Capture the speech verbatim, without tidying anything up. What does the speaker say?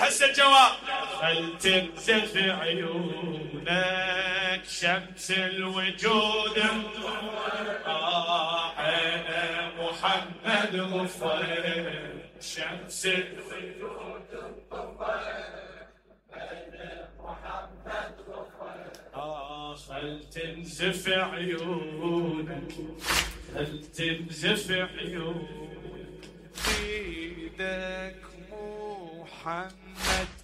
هسه الجواب. خل تنزف عيونك شمس الوجود آه أنا محمد غفر شمس الوجود أنا محمد غفر آه خل تنزف عيونك خل تنزف عيونك بيدك محمد